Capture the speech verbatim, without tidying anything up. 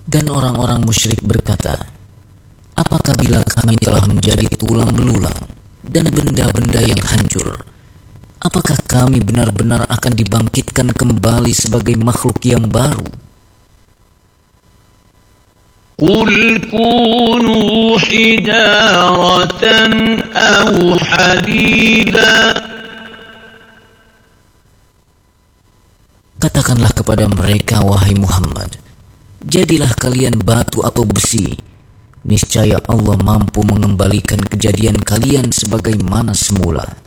Dan orang-orang musyrik berkata, apakah bila kami telah menjadi tulang belulang dan benda-benda yang hancur, apakah kami benar-benar akan dibangkitkan kembali sebagai makhluk yang baru? Qul kunu hijaratan aw hadida. Katakanlah kepada mereka, wahai Muhammad, jadilah kalian batu atau besi, niscaya Allah mampu mengembalikan kejadian kalian sebagaimana semula.